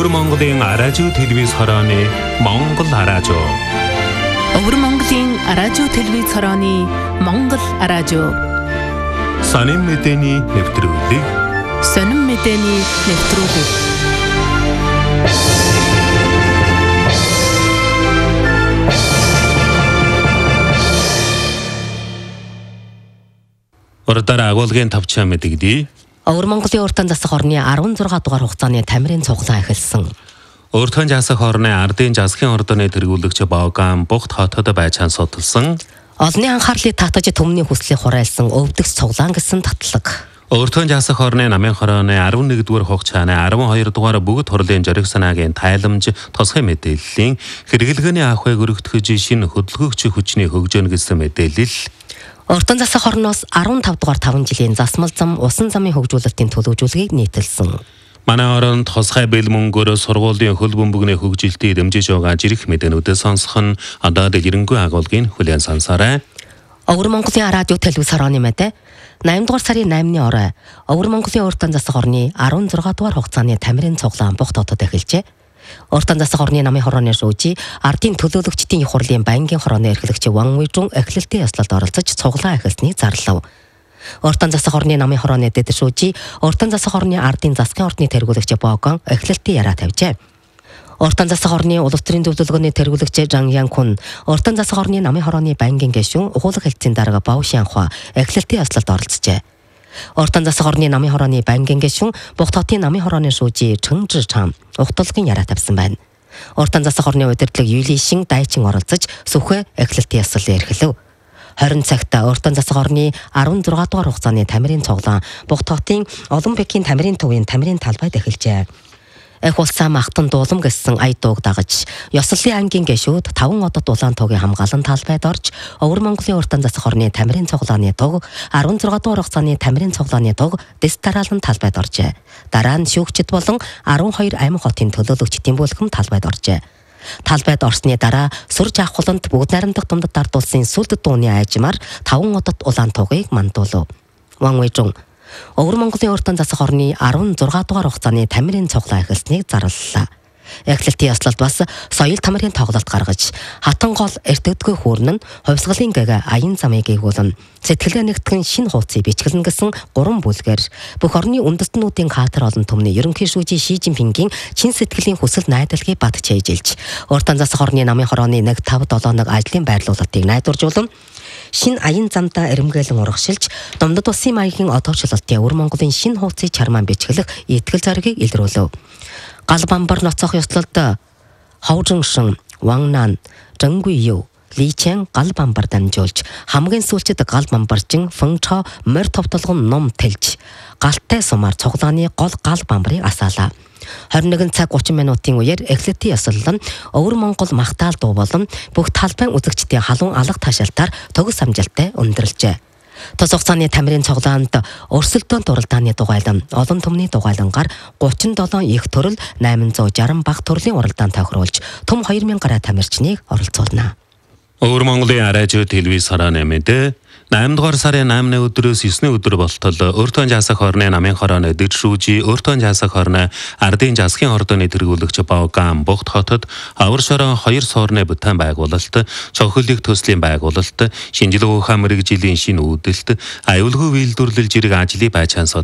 Өвөр Монголын радио телевиз хорооны Монгол радио. Өвөр Монголын радио телевиз хорооны Монгол радио. Сонин мэдээний нэвтрүүлэг. Урдаар агуулгын тавчаа мэдэгдээ. Өвөр Монголын уртан засах орны 16 дугаар хугацааны тамирын цуглаан эхэлсэн. Уртан засах орны ардын засгийн ордоны тэргүүлэгч Боган Бухт хотод байцаан судалсан. Олонний анхаарлыг татаж төмний хүслийг хураалсан өвдөгч цуглаан гэсэн татлаг. Уртан засах орны намын хорооны 11-р хугацааны 12-р бүгд хурлын жориг санаагийн тайламж тосгой мэдээллийн хэрэглгээний ахуйг өргөтгөж шинэ хөдөлгөөгч хүчний хөгжөөнө гэсэн мэдээлэл. Уртан засах орноос 15 дугаар 5 жилийн засмал зам усан замын хөгжүүлэлтийн төлөвлөжүүлгийг нийтэлсэн. Манай оронд тосгой бэл мөнгөөр сургуулийн хөл бөмбөгний хөгжилтийг дэмжиж байгаа жирэх мэдээнүүдээ сонсох нь одоо дэлгэрэнгүй агуулгын хүлээн сонсоорой. Өвөр Монголын радио телевиз хорооны мэдээ 8 дугаар сарын 8-ны орой Өвөр Монголын уртан засах орны 16 дугаар хугацааны тамирын цуглаан Бухт хотод эхэлжээ. Уртан засах орны намын хорооны шүүжи ардын төлөөлөгчдийн их хурлын байнгын хорооны эрхлэгч Ван Уйжун эхлэлтийн ёслолд оролцож цуглаан эхэлснийг зарлав. Уртан засах орны намын хорооны дэд шүүжи уртан засах орны ардын засгийн ордны тэргүүлэгч Богон эхлэлтийн яраа тавьжээ. Уртан засах орны улс төрийн зөвлөлгөөний тэргүүлэгч Жан Янкун уртан засах орны намын хорооны байнгын гишүүн ухуулах хэлтсийн дарга Бао Шянхуа эхлэлтийн ёслолд оролцжээ. Уртан засах орны намын хорооны байнгын гишүүн Бухт хотын намын хорооны шүүжи Чэн Жичам ухтлагын яраа тавьсан байна. Уртан засах орны удирдлага Юли Шин дайчин оролцож сүхэ эхлэлтийн ёслолыг эрхлэв. 20 цагт уртан засах орны 16 дугаар хугацааны тамирын цуглаан Бухт хотын Олимпикийн тамирын төвийн тамирын талбайд эхэлжээ. Эх улсаа махтан дуулам гэсэн ая дууг дагаж ёслолын ангийн гишүүд 5 одод улаан тугийн хамгаалан талбайд орж Өвөр Монголын уртан засах орны тамирын цуглааны туг 16 дугаар хугацааны тамирын цуглааны туг дэс дараалан талбайд оржээ. Дараа нь шүүгчд болон 12 амин хотын төлөөлөгчдийн бүлхэм талбайд оржээ. Талбайд орсны дараа сүрж авахланд бүгд найрамдах думдад дардуулсан сүлд дууны айжмаар 5 одод улаан тугийг мандуулав. Ван Уйжун Өвөр Монголын уртан засах орны 16 дугаар хугацааны тамирын цуглаан эхэлснийг зарлалаа. Эхлэлтийн ёслолд бас соёл тамирын тоглолт гаргаж хатан гол эртэгдгөө хүүрнэн хувьсгалын гээ аян замыг ээгүүлэн сэтгэлээ нэгтгэн шинэ хуудсыг бичгэлнэ гэсэн 3 бүлгээр бүх орны үндэстнүүдийн хаатар олон түмний ерөнхий шүүжи Ши Жинпингийн чин сэтгэлийн хүсэл найдварыг бат чийжилж уртан засах орны намын хорооны 1-5-7 ажлын байрлуулалтыг найдваржуулан шин аян замдаа эрэмгээлэн урагшилж Домдод улсын маягийн одоочлолтын Өвөр Монголын шинэ хуудсыг чармаан бичгэлэх итгэл зоригийг илрүүлв. Гал бамбар ноцох ёслолд Ховжиншин, Вангнан, Жангуйю, Личэн гал бамбар дамжуулж хамгийн сүүлчид гал бамбарчин Фэнчо морь товтолгон ном тэлж галтай сумаар цуглааны гол гал бамбарыг асаалаа. 21 цаг 30 минутын үеэр эхлэлтийн ёслол нь Өвөр Монгол махтаал дуу болон бүх талбайн үзэгчдийн халуун алга ташаалтаар төгс амжилттай өндөрлжээ. Тус хугацааны тамирын цуглаанд өрсөлдөөн дуралдааны дугайлан олон түмний дугайлангаар 37 их төрөл 860 бага төрлийн уралдаан тохируулж төм 2000 гаруй тамирчныг оролцуулна. Өвөр Монголын радио телевиз хорооны мэдээ 8 дугаар сарын 8-ны өдрөөс 9-ны өдөр болтол уртан засах орны намын хорооны дэд шүүжи уртан засах орны ардын засгийн ордоны тэргүүлэгч Боган Бухт хотод авар шорон 2 суурны бүтээн байгуулалт, цохиолыг төслийн байгуулалт, шинжилгээ ухаан мэргэжлийн шинэ үүдэлт, аюулгүй үйлдвэрлэл зэрэг ажлын байцаан